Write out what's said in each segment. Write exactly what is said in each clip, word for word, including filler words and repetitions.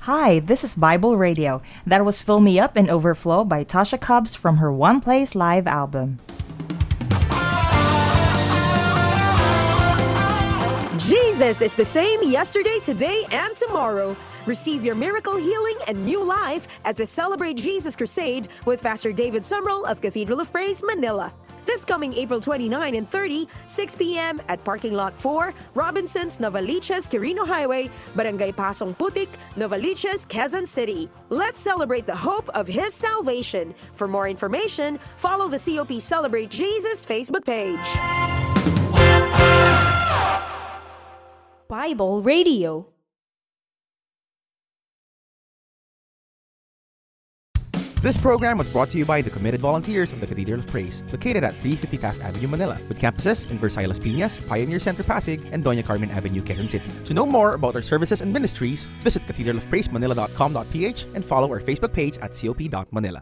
Hi, this is Bible Radio. That was Fill Me Up and Overflow by Tasha Cobbs from her One Place live album. Jesus is the same yesterday, today, and tomorrow. Receive your miracle healing and new life at the Celebrate Jesus Crusade with Pastor David Sumrall of Cathedral of Praise, Manila. This coming April twenty-ninth and thirtieth, six p.m. at Parking Lot four, Robinsons, Novaliches, Quirino Highway, Barangay Pasong Putik, Novaliches, Quezon City. Let's celebrate the hope of His salvation. For more information, follow the C O P Celebrate Jesus Facebook page. Bible Radio. This program was brought to you by the committed volunteers of the Cathedral of Praise, located at three fifty Taft Avenue, Manila, with campuses in Versailles Las Piñas, Pioneer Center Pasig, and Doña Carmen Avenue, Quezon City. To know more about our services and ministries, visit cathedral of praise manila dot com dot p h and follow our Facebook page at c o p dot manila.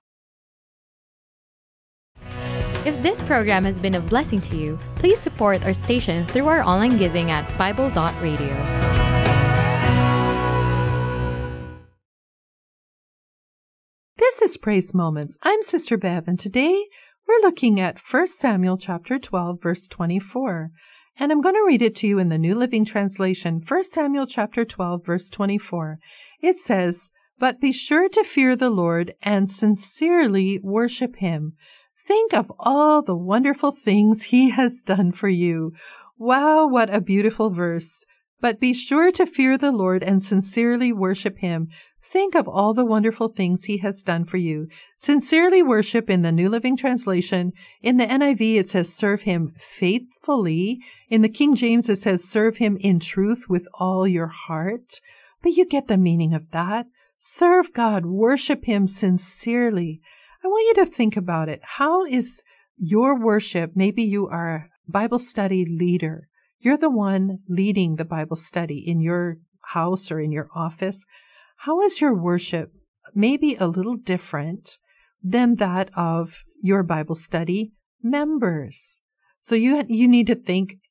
If this program has been a blessing to you, please support our station through our online giving at bible dot radio. This is Praise Moments. I'm Sister Bev, and today we're looking at First Samuel chapter twelve, verse twenty-four. And I'm going to read it to you in the New Living Translation. First Samuel chapter twelve, verse twenty-four. It says, "But be sure to fear the Lord and sincerely worship Him. Think of all the wonderful things He has done for you." Wow, what a beautiful verse. But be sure to fear the Lord and sincerely worship Him. Think of all the wonderful things He has done for you. Sincerely worship in the New Living Translation. In the N I V, it says serve Him faithfully. In the King James, it says serve Him in truth with all your heart. But you get the meaning of that. Serve God, worship Him sincerely. I want you to think about it. How is your worship? Maybe you are a Bible study leader. You're the one leading the Bible study in your house or in your office. How is your worship maybe a little different than that of your Bible study members? So you you need to think,